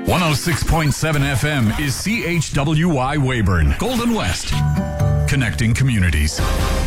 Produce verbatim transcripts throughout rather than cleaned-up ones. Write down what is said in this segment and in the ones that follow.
one oh six point seven F M is C H W Y Weyburn, Golden West, connecting communities.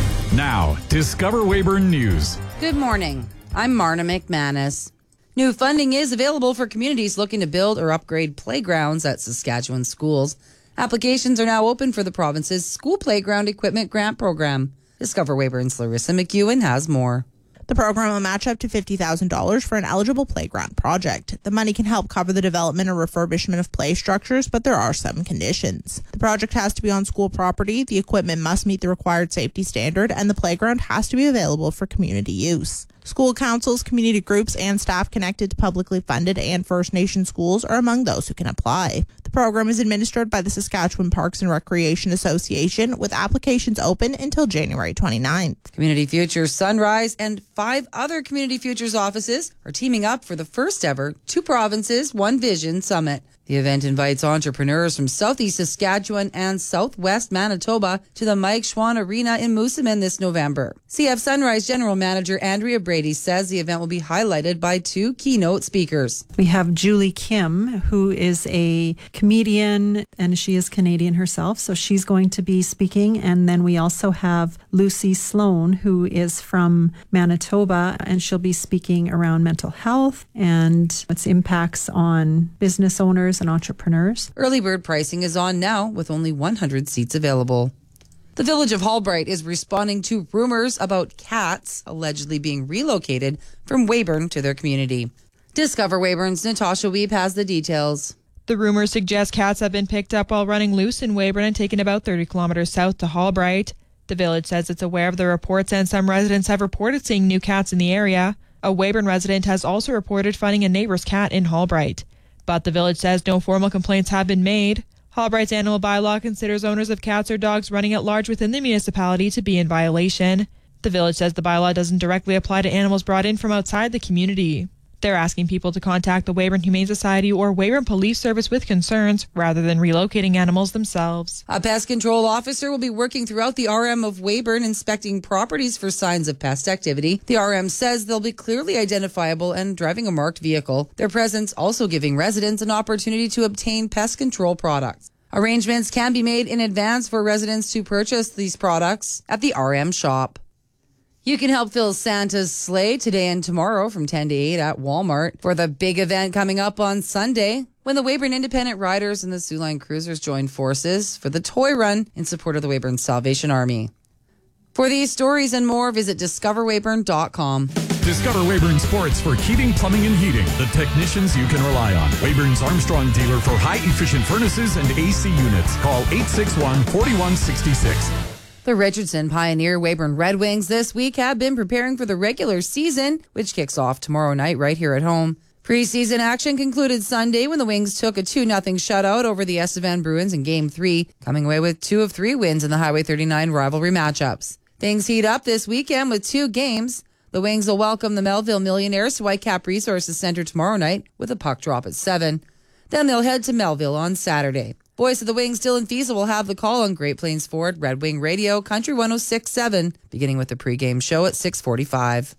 Now, Discover Weyburn News. Good morning. I'm Marna McManus. New funding is available for communities looking to build or upgrade playgrounds at Saskatchewan schools. Applications are now open for the province's School Playground Equipment Grant Program. Discover Weyburn's Larissa McEwen has more. The program will match up to fifty thousand dollars for an eligible playground project. The money can help cover the development or refurbishment of play structures, but there are some conditions. The project has to be on school property, the equipment must meet the required safety standard, and the playground has to be available for community use. School councils, community groups, and staff connected to publicly funded and First Nation schools are among those who can apply. The program is administered by the Saskatchewan Parks and Recreation Association, with applications open until January twenty-ninth. Community Futures Sunrise and five other Community Futures offices are teaming up for the first ever Two Provinces, One Vision Summit. The event invites entrepreneurs from Southeast Saskatchewan and Southwest Manitoba to the Mike Schwann Arena in Moosomin this November. C F Sunrise General Manager Andrea Brady says the event will be highlighted by two keynote speakers. We have Julie Kim, who is a comedian, and she is Canadian herself, so she's going to be speaking. And then we also have Lucy Sloan, who is from Manitoba, and she'll be speaking around mental health and its impacts on business owners and entrepreneurs. Early bird pricing is on now with only one hundred seats available. The village of Hallbright is responding to rumors about cats allegedly being relocated from Weyburn to their community. Discover Weyburn's Natasha Weeb has the details. The rumors suggest cats have been picked up while running loose in Weyburn and taken about thirty kilometers south to Hallbright. The village says it's aware of the reports, and some residents have reported seeing new cats in the area. A Weyburn resident has also reported finding a neighbor's cat in Hallbright. But the village says no formal complaints have been made. Hallbright's animal bylaw considers owners of cats or dogs running at large within the municipality to be in violation. The village says the bylaw doesn't directly apply to animals brought in from outside the community. They're asking people to contact the Weyburn Humane Society or Weyburn Police Service with concerns rather than relocating animals themselves. A pest control officer will be working throughout the R M of Weyburn inspecting properties for signs of pest activity. The R M says they'll be clearly identifiable and driving a marked vehicle. Their presence also giving residents an opportunity to obtain pest control products. Arrangements can be made in advance for residents to purchase these products at the R M shop. You can help fill Santa's sleigh today and tomorrow from ten to eight at Walmart for the big event coming up on Sunday when the Weyburn Independent Riders and the Sioux Line Cruisers join forces for the toy run in support of the Weyburn Salvation Army. For these stories and more, visit discover weyburn dot com. Discover Weyburn Sports for heating, plumbing, and heating. The technicians you can rely on. Weyburn's Armstrong dealer for high-efficient furnaces and A C units. Call eight six one, four one six six. The Richardson Pioneer Weyburn Red Wings this week have been preparing for the regular season, which kicks off tomorrow night right here at home. Preseason action concluded Sunday when the Wings took a two nothing shutout over the Estevan Bruins in Game three, coming away with two of three wins in the Highway thirty-nine rivalry matchups. Things heat up this weekend with two games. The Wings will welcome the Melville Millionaires to Whitecap Resources Centre tomorrow night with a puck drop at seven. Then they'll head to Melville on Saturday. Voice of the Wings, Dylan Fiesel, will have the call on Great Plains Ford Red Wing Radio, Country one oh six point seven, beginning with the pregame show at six forty-five.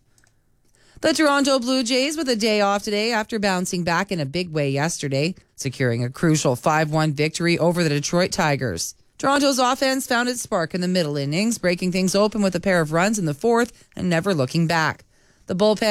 The Toronto Blue Jays with a day off today after bouncing back in a big way yesterday, securing a crucial five one victory over the Detroit Tigers. Toronto's offense found its spark in the middle innings, breaking things open with a pair of runs in the fourth and never looking back. The bullpen